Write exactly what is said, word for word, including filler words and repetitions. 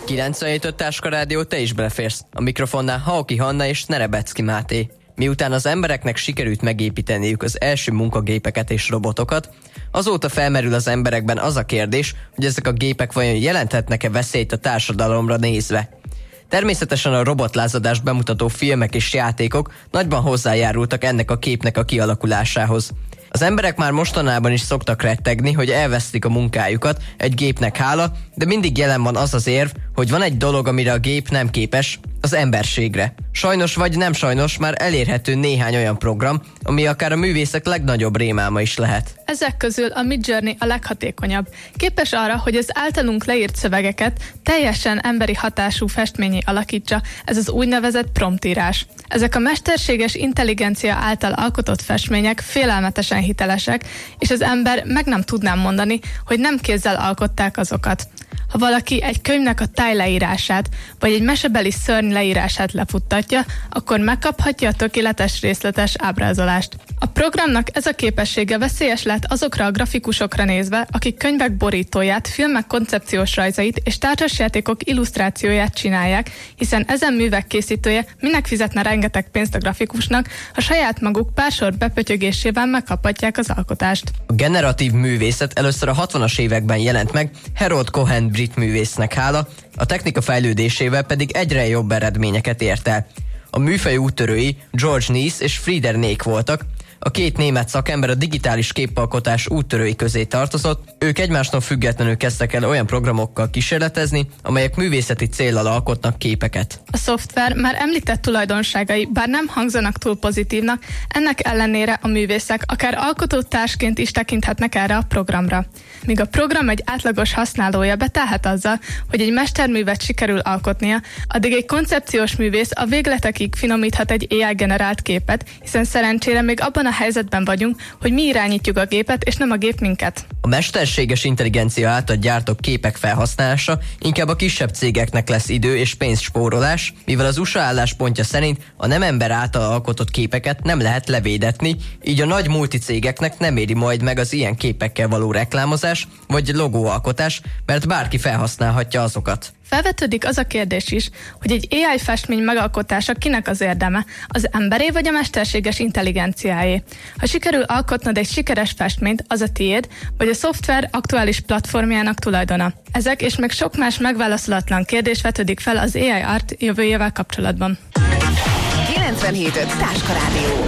kilencvenhét öt Táska Rádió, te is beleférsz. A mikrofonnál Hauki Hanna és Nerebecki Máté. Miután az embereknek sikerült megépíteniük az első munkagépeket és robotokat, azóta felmerül az emberekben az a kérdés, hogy ezek a gépek vajon jelenthetnek-e veszélyt a társadalomra nézve. Természetesen a robotlázadást bemutató filmek és játékok nagyban hozzájárultak ennek a képnek a kialakulásához. Az emberek már mostanában is szoktak rettegni, hogy elvesztik a munkájukat egy gépnek hála, de mindig jelen van az az érv, hogy van egy dolog, amire a gép nem képes, az emberségre. Sajnos vagy nem sajnos már elérhető néhány olyan program, ami akár a művészek legnagyobb rémálma is lehet. Ezek közül a Midjourney a leghatékonyabb. Képes arra, hogy az általunk leírt szövegeket teljesen emberi hatású festményé alakítsa, ez az úgynevezett promptírás. Ezek a mesterséges intelligencia által alkotott festmények félelmetesen hitelesek, és az ember meg nem tudná mondani, hogy nem kézzel alkották azokat. Ha valaki egy könyvnek a tájleírását, vagy egy mesebeli szörny leírását lefuttatja, akkor megkaphatja a tökéletes részletes ábrázolást. A programnak ez a képessége veszélyes lehet azokra a grafikusokra nézve, akik könyvek borítóját, filmek koncepciós rajzait és társasjátékok illusztrációját csinálják, hiszen ezen művek készítője minek fizetne rengeteg pénzt a grafikusnak, ha saját maguk pár sor bepötyögésével megkaphatják az alkotást. A generatív művészet először a hatvanas években jelent meg, Harold Cohen brit művésznek hála, a technika fejlődésével pedig egyre jobb eredményeket ért el. A műfaj úttörői George Nees és Frieder Nék voltak, a két német szakember a digitális képalkotás úttörői közé tartozott, ők egymástól függetlenül kezdtek el olyan programokkal kísérletezni, amelyek művészeti céllal alkotnak képeket. A szoftver már említett tulajdonságai, bár nem hangzanak túl pozitívnak, ennek ellenére a művészek akár alkotótársként is tekinthetnek erre a programra. Míg a program egy átlagos használója betelhet azzal, hogy egy mesterművet sikerül alkotnia, addig egy koncepciós művész a végletekig finomíthat egy á i generált képet, hiszen szerencsére még abban a helyzetben vagyunk, hogy mi irányítjuk a gépet, és nem a gép minket. A mesterséges intelligencia által gyártott képek felhasználása inkább a kisebb cégeknek lesz idő és pénzspórolás, mivel az u es á álláspontja szerint a nem ember által alkotott képeket nem lehet levédetni, így a nagy multicégeknek nem éri majd meg az ilyen képekkel való reklámozás vagy logóalkotás, mert bárki felhasználhatja azokat. Felvetődik az a kérdés is, hogy egy á i festmény megalkotása kinek az érdeme, az emberé vagy a mesterséges intelligenciáé. Ha sikerül alkotnod egy sikeres festményt, az a tiéd, vagy a szoftver aktuális platformjának tulajdona. Ezek és még sok más megválaszolatlan kérdés vetődik fel az á i Art jövőjével kapcsolatban. kilencvenhét öt Táska Rádió.